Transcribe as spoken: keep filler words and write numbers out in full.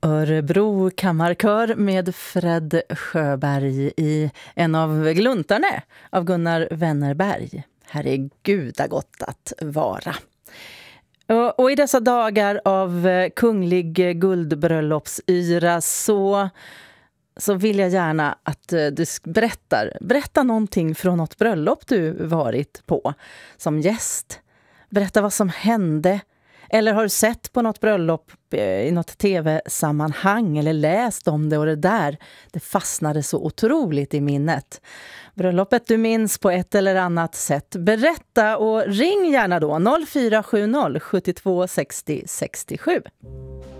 Örebro kammarkör med Fred Sjöberg i en av gluntarna av Gunnar Wennerberg. Här är gudagott att vara. Och, och i dessa dagar av kunglig guldbröllopsyra så, så vill jag gärna att du berättar, berätta någonting från något bröllop du varit på som gäst. Berätta vad som hände. Eller har du sett på något bröllop i något tv-sammanhang eller läst om det och det där, det fastnade så otroligt i minnet. Bröllopet du minns på ett eller annat sätt. Berätta och ring gärna då noll fyra sju noll sju två sex noll sex sju.